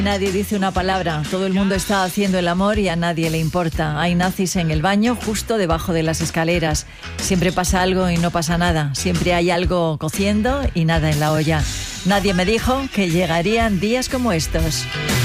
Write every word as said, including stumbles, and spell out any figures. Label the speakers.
Speaker 1: Nadie dice una palabra, todo el mundo está haciendo el amor y a nadie le importa. Hay nazis en el baño, justo debajo de las escaleras. Siempre pasa algo y no pasa nada. Siempre hay algo cociendo y nada en la olla. Nadie me dijo que llegarían días como estos.